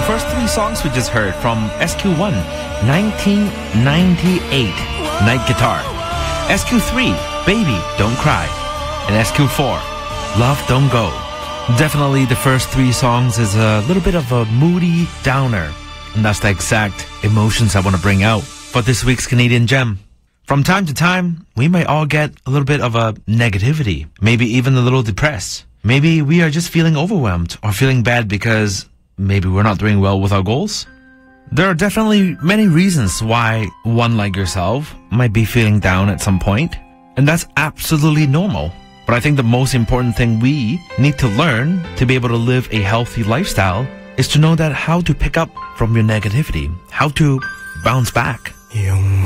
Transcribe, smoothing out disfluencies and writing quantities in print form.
first three songs we just heard from SQ1, 1998, Night Guitar. SQ3, Baby, Don't Cry. And SQ4, Love Don't Go. Definitely the first three songs is a little bit of a moody downer. And that's the exact emotions I want to bring out for this week's Canadian Gem. From time to time, we might all get a little bit of a negativity, maybe even a little depressed. Maybe we are just feeling overwhelmed or feeling bad because maybe we're not doing well with our goals. There are definitely many reasons why one like yourself might be feeling down at some point, and that's absolutely normal. But I think the most important thing we need to learn to be able to live a healthy lifestyle is to know that how to pick up from your negativity, how to bounce back.